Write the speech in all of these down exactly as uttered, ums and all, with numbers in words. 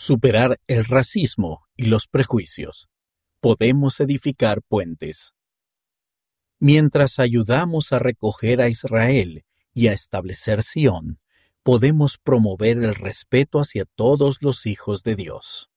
superar el racismo y los prejuicios. Podemos edificar puentes. Mientras ayudamos a recoger a Israel y a establecer Sión, podemos promover el respeto hacia todos los hijos de Dios.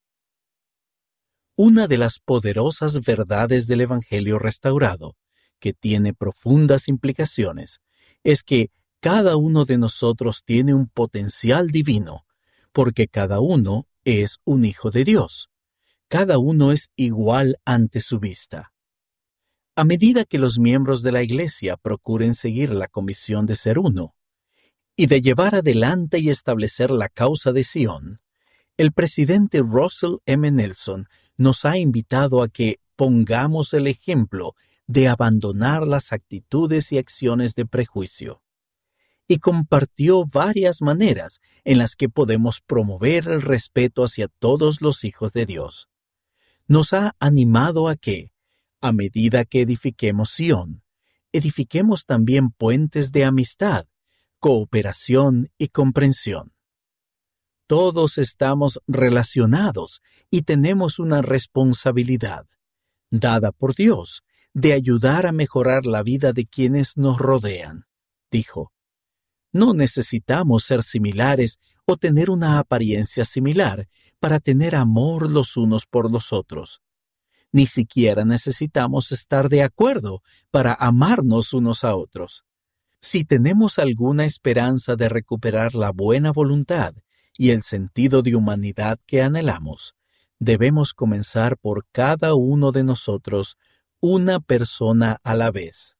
Una de las poderosas verdades del Evangelio restaurado, que tiene profundas implicaciones, es que cada uno de nosotros tiene un potencial divino, porque cada uno es un hijo de Dios. Cada uno es igual ante su vista. A medida que los miembros de la Iglesia procuren seguir la comisión de ser uno y de llevar adelante y establecer la causa de Sión, el presidente Russell M. Nelson nos ha invitado a que pongamos el ejemplo de abandonar las actitudes y acciones de prejuicio, y compartió varias maneras en las que podemos promover el respeto hacia todos los hijos de Dios. Nos ha animado a que, a medida que edifiquemos Sión, edifiquemos también puentes de amistad, cooperación y comprensión. Todos estamos relacionados y tenemos una responsabilidad, dada por Dios, de ayudar a mejorar la vida de quienes nos rodean, dijo. No necesitamos ser similares o tener una apariencia similar para tener amor los unos por los otros. Ni siquiera necesitamos estar de acuerdo para amarnos unos a otros. Si tenemos alguna esperanza de recuperar la buena voluntad y el sentido de humanidad que anhelamos, debemos comenzar por cada uno de nosotros, una persona a la vez.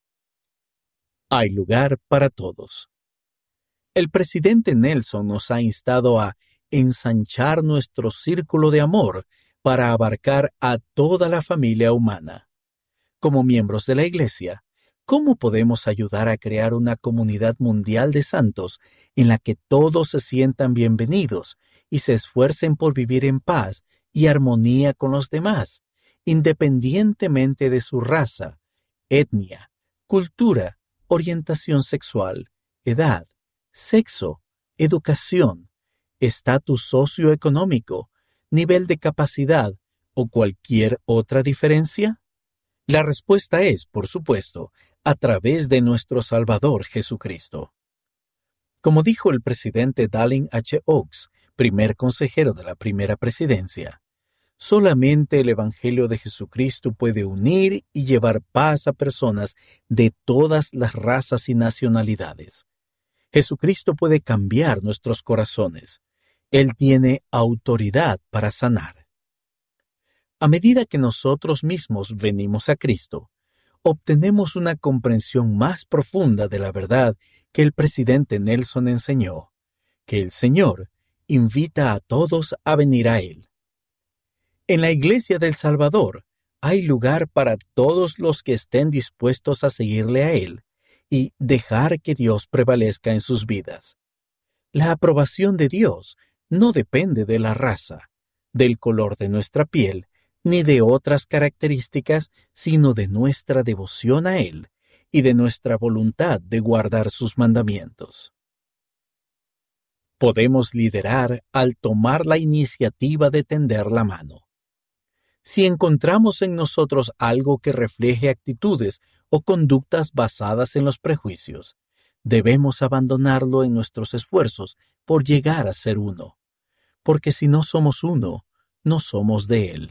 Hay lugar para todos. El presidente Nelson nos ha instado a ensanchar nuestro círculo de amor para abarcar a toda la familia humana. Como miembros de la Iglesia, ¿cómo podemos ayudar a crear una comunidad mundial de santos en la que todos se sientan bienvenidos y se esfuercen por vivir en paz y armonía con los demás, independientemente de su raza, etnia, cultura, orientación sexual, edad, sexo, educación, estatus socioeconómico, nivel de capacidad o cualquier otra diferencia? La respuesta es, por supuesto, a través de nuestro Salvador Jesucristo. Como dijo el presidente Dallin H. Oaks, primer consejero de la primera presidencia, solamente el Evangelio de Jesucristo puede unir y llevar paz a personas de todas las razas y nacionalidades. Jesucristo puede cambiar nuestros corazones. Él tiene autoridad para sanar. A medida que nosotros mismos venimos a Cristo, obtenemos una comprensión más profunda de la verdad que el presidente Nelson enseñó, que el Señor invita a todos a venir a Él. En la Iglesia del Salvador hay lugar para todos los que estén dispuestos a seguirle a Él y dejar que Dios prevalezca en sus vidas. La aprobación de Dios no depende de la raza, del color de nuestra piel, ni de otras características, sino de nuestra devoción a Él y de nuestra voluntad de guardar sus mandamientos. Podemos liderar al tomar la iniciativa de tender la mano. Si encontramos en nosotros algo que refleje actitudes o conductas basadas en los prejuicios, debemos abandonarlo en nuestros esfuerzos por llegar a ser uno, porque si no somos uno, no somos de Él.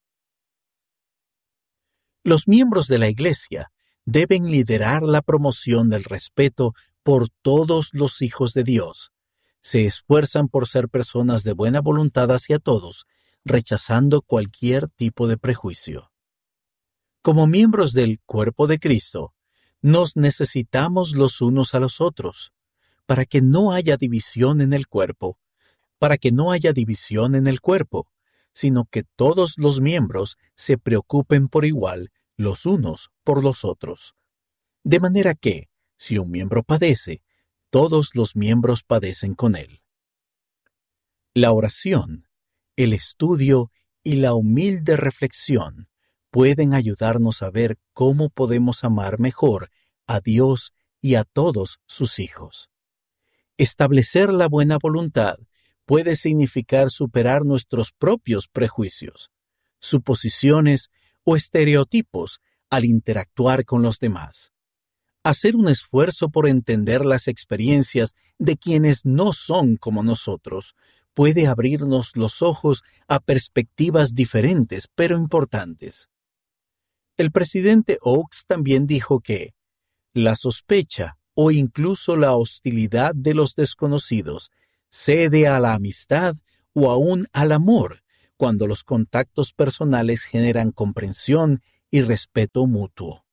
Los miembros de la Iglesia deben liderar la promoción del respeto por todos los hijos de Dios. Se esfuerzan por ser personas de buena voluntad hacia todos, rechazando cualquier tipo de prejuicio. Como miembros del cuerpo de Cristo, nos necesitamos los unos a los otros, para que no haya división en el cuerpo, para que no haya división en el cuerpo, sino que todos los miembros se preocupen por igual los unos por los otros. De manera que, si un miembro padece, todos los miembros padecen con él. La oración, el estudio y la humilde reflexión pueden ayudarnos a ver cómo podemos amar mejor a Dios y a todos sus hijos. Establecer la buena voluntad puede significar superar nuestros propios prejuicios, suposiciones o estereotipos al interactuar con los demás. Hacer un esfuerzo por entender las experiencias de quienes no son como nosotros puede abrirnos los ojos a perspectivas diferentes pero importantes. El presidente Oaks también dijo que la sospecha o incluso la hostilidad de los desconocidos cede a la amistad o aún al amor cuando los contactos personales generan comprensión y respeto mutuo.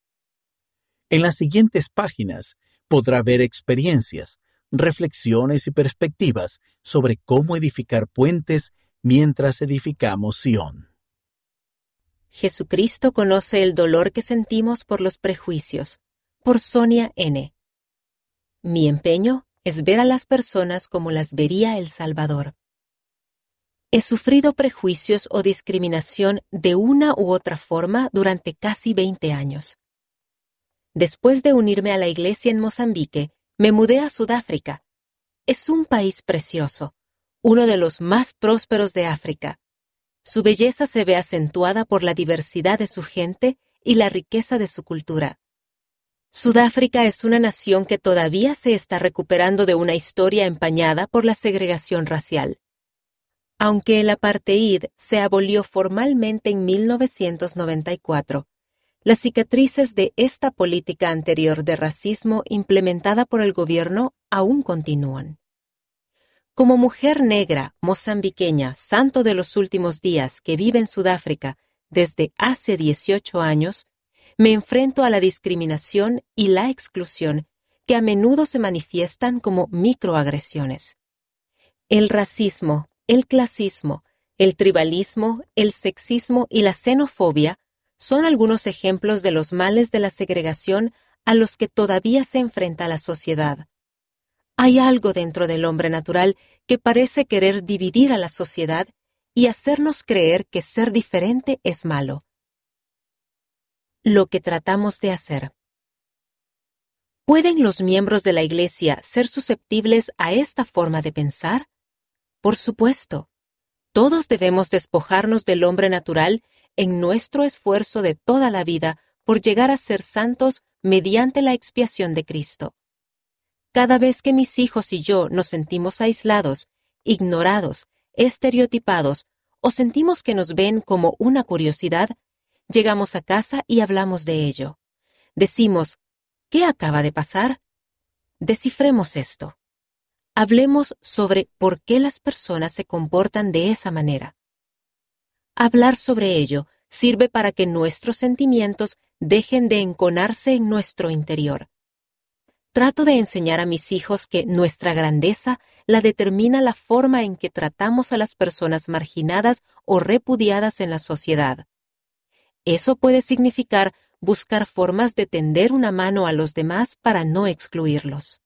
En las siguientes páginas podrá ver experiencias, reflexiones y perspectivas sobre cómo edificar puentes mientras edificamos Sion. Jesucristo conoce el dolor que sentimos por los prejuicios. Por Sonia N. Mi empeño es ver a las personas como las vería el Salvador. He sufrido prejuicios o discriminación de una u otra forma durante casi veinte años. Después de unirme a la iglesia en Mozambique, me mudé a Sudáfrica. Es un país precioso, uno de los más prósperos de África. Su belleza se ve acentuada por la diversidad de su gente y la riqueza de su cultura. Sudáfrica es una nación que todavía se está recuperando de una historia empañada por la segregación racial. Aunque el apartheid se abolió formalmente en mil novecientos noventa y cuatro, las cicatrices de esta política anterior de racismo implementada por el gobierno aún continúan. Como mujer negra, mozambiqueña, santo de los últimos días que vive en Sudáfrica desde hace dieciocho años, me enfrento a la discriminación y la exclusión que a menudo se manifiestan como microagresiones. El racismo, el clasismo, el tribalismo, el sexismo y la xenofobia son algunos ejemplos de los males de la segregación a los que todavía se enfrenta la sociedad. Hay algo dentro del hombre natural que parece querer dividir a la sociedad y hacernos creer que ser diferente es malo. Lo que tratamos de hacer. ¿Pueden los miembros de la Iglesia ser susceptibles a esta forma de pensar? Por supuesto. Todos debemos despojarnos del hombre natural en nuestro esfuerzo de toda la vida por llegar a ser santos mediante la expiación de Cristo. Cada vez que mis hijos y yo nos sentimos aislados, ignorados, estereotipados o sentimos que nos ven como una curiosidad, llegamos a casa y hablamos de ello. Decimos, ¿qué acaba de pasar? Descifremos esto. Hablemos sobre por qué las personas se comportan de esa manera. Hablar sobre ello sirve para que nuestros sentimientos dejen de enconarse en nuestro interior. Trato de enseñar a mis hijos que nuestra grandeza la determina la forma en que tratamos a las personas marginadas o repudiadas en la sociedad. Eso puede significar buscar formas de tender una mano a los demás para no excluirlos.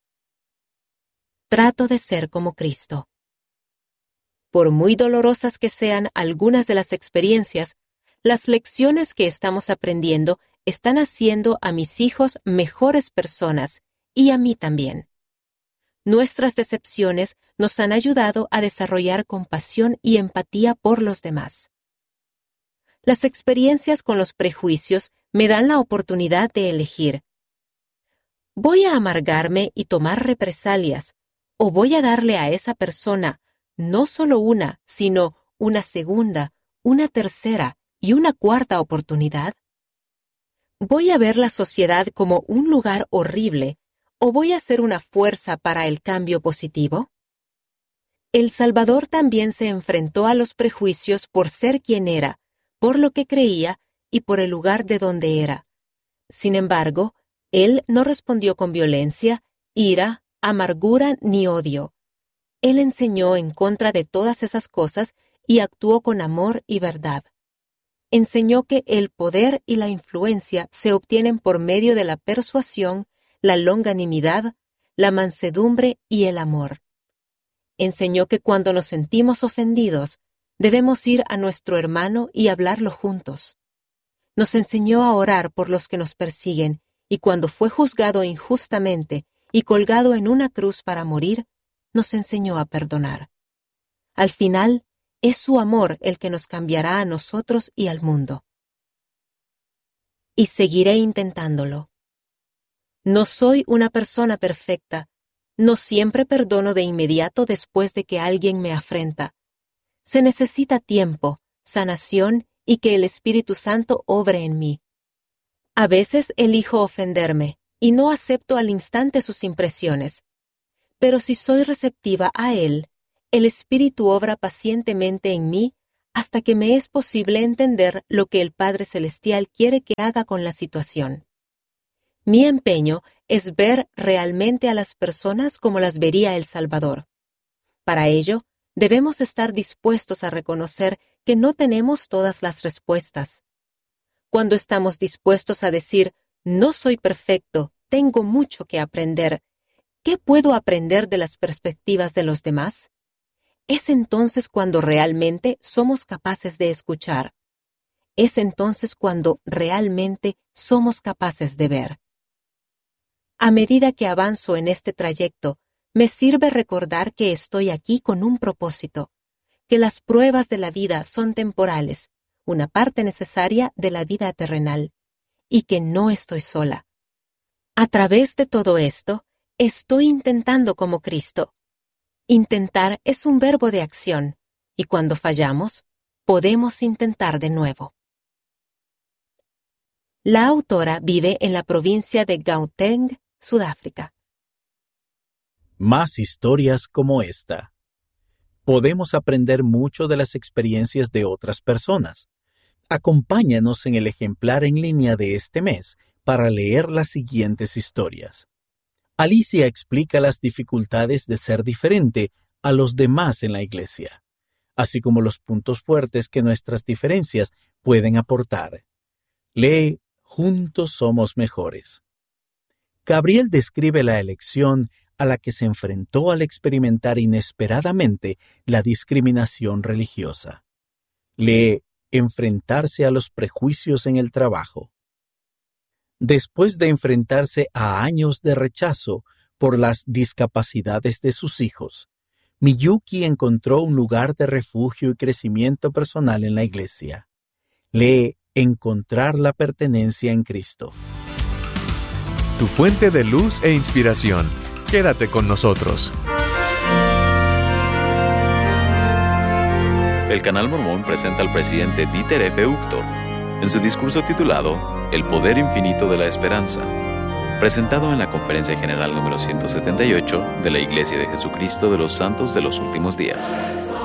Trato de ser como Cristo. Por muy dolorosas que sean algunas de las experiencias, las lecciones que estamos aprendiendo están haciendo a mis hijos mejores personas y a mí también. Nuestras decepciones nos han ayudado a desarrollar compasión y empatía por los demás. Las experiencias con los prejuicios me dan la oportunidad de elegir. ¿Voy a amargarme y tomar represalias, o voy a darle a esa persona no solo una, sino una segunda, una tercera y una cuarta oportunidad? ¿Voy a ver la sociedad como un lugar horrible o voy a ser una fuerza para el cambio positivo? El Salvador también se enfrentó a los prejuicios por ser quien era, por lo que creía y por el lugar de donde era. Sin embargo, Él no respondió con violencia, ira, amargura ni odio. Él enseñó en contra de todas esas cosas y actuó con amor y verdad. Enseñó que el poder y la influencia se obtienen por medio de la persuasión, la longanimidad, la mansedumbre y el amor. Enseñó que cuando nos sentimos ofendidos, debemos ir a nuestro hermano y hablarlo juntos. Nos enseñó a orar por los que nos persiguen, y cuando fue juzgado injustamente y colgado en una cruz para morir, nos enseñó a perdonar. Al final, es su amor el que nos cambiará a nosotros y al mundo. Y seguiré intentándolo. No soy una persona perfecta. No siempre perdono de inmediato después de que alguien me afrenta. Se necesita tiempo, sanación y que el Espíritu Santo obre en mí. A veces elijo ofenderme y no acepto al instante sus impresiones. Pero si soy receptiva a Él, el Espíritu obra pacientemente en mí hasta que me es posible entender lo que el Padre Celestial quiere que haga con la situación. Mi empeño es ver realmente a las personas como las vería el Salvador. Para ello, debemos estar dispuestos a reconocer que no tenemos todas las respuestas. Cuando estamos dispuestos a decir, no soy perfecto, tengo mucho que aprender, ¿qué puedo aprender de las perspectivas de los demás? Es entonces cuando realmente somos capaces de escuchar. Es entonces cuando realmente somos capaces de ver. A medida que avanzo en este trayecto, me sirve recordar que estoy aquí con un propósito, que las pruebas de la vida son temporales, una parte necesaria de la vida terrenal, y que no estoy sola. A través de todo esto, estoy intentando como Cristo. Intentar es un verbo de acción, y cuando fallamos, podemos intentar de nuevo. La autora vive en la provincia de Gauteng, Sudáfrica. Más historias como esta. Podemos aprender mucho de las experiencias de otras personas. Acompáñanos en el ejemplar en línea de este mes para leer las siguientes historias. Alicia explica las dificultades de ser diferente a los demás en la iglesia, así como los puntos fuertes que nuestras diferencias pueden aportar. Lee Juntos somos mejores. Gabriel describe la elección a la que se enfrentó al experimentar inesperadamente la discriminación religiosa. Lee Enfrentarse a los prejuicios en el trabajo. Después de enfrentarse a años de rechazo por las discapacidades de sus hijos, Miyuki encontró un lugar de refugio y crecimiento personal en la iglesia. Lee Encontrar la pertenencia en Cristo. Tu fuente de luz e inspiración. Quédate con nosotros. El Canal Mormón presenta al presidente Dieter F. Uchtdorf en su discurso titulado El Poder Infinito de la Esperanza, presentado en la Conferencia General número ciento setenta y ocho de la Iglesia de Jesucristo de los Santos de los Últimos Días.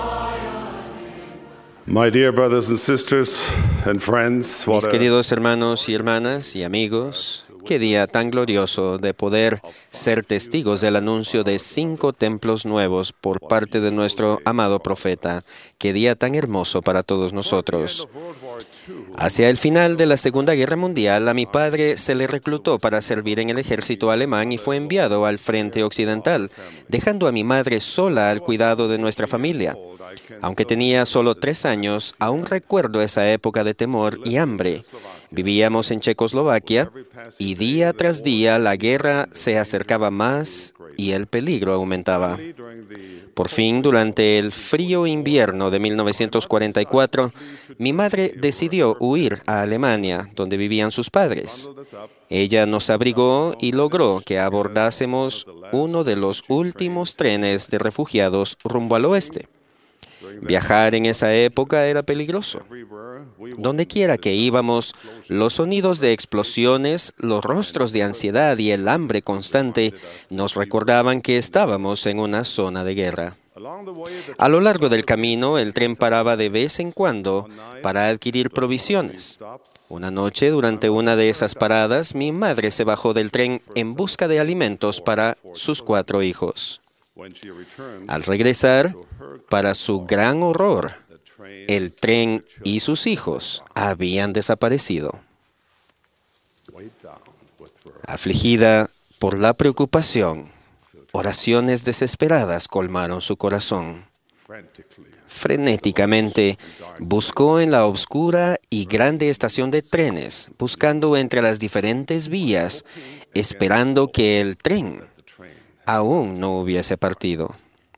My dear brothers and sisters and friends, what Mis a queridos hermanos y hermanas y amigos, qué día tan glorioso de poder ser testigos del anuncio de cinco templos nuevos por parte de nuestro amado profeta. Qué día tan hermoso para todos nosotros. Hacia el final de la Segunda Guerra Mundial, a mi padre se le reclutó para servir en el ejército alemán y fue enviado al frente occidental, dejando a mi madre sola al cuidado de nuestra familia. Aunque tenía solo tres años, aún recuerdo esa época de temor y hambre. Vivíamos en Checoslovaquia y día tras día la guerra se acercaba más y el peligro aumentaba. Por fin, durante el frío invierno de mil novecientos cuarenta y cuatro, mi madre decidió huir a Alemania, donde vivían sus padres. Ella nos abrigó y logró que abordásemos uno de los últimos trenes de refugiados rumbo al oeste. Viajar en esa época era peligroso. Donde quiera que íbamos, los sonidos de explosiones, los rostros de ansiedad y el hambre constante nos recordaban que estábamos en una zona de guerra. A lo largo del camino, el tren paraba de vez en cuando para adquirir provisiones. Una noche, durante una de esas paradas, mi madre se bajó del tren en busca de alimentos para sus cuatro hijos. Al regresar, para su gran horror, el tren y sus hijos habían desaparecido. Afligida por la preocupación, oraciones desesperadas colmaron su corazón. Frenéticamente, buscó en la oscura y grande estación de trenes, buscando entre las diferentes vías, esperando que el tren aún no hubiese partido.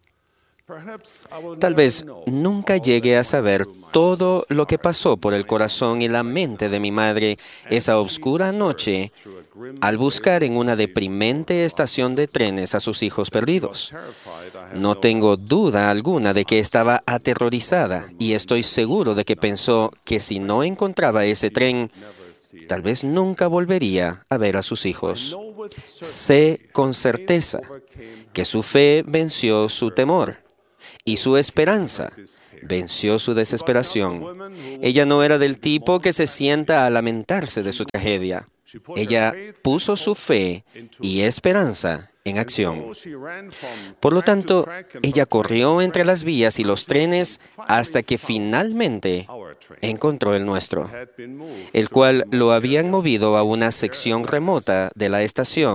Tal vez nunca llegue a saber todo lo que pasó por el corazón y la mente de mi madre esa oscura noche al buscar en una deprimente estación de trenes a sus hijos perdidos. No tengo duda alguna de que estaba aterrorizada y estoy seguro de que pensó que si no encontraba ese tren, tal vez nunca volvería a ver a sus hijos. Sé con certeza que su fe venció su temor y su esperanza venció su desesperación. Ella no era del tipo que se sienta a lamentarse de su tragedia. Ella puso su fe y esperanza en acción. Por lo tanto, ella corrió entre las vías y los trenes hasta que finalmente encontró el nuestro, el cual lo habían movido a una sección remota de la estación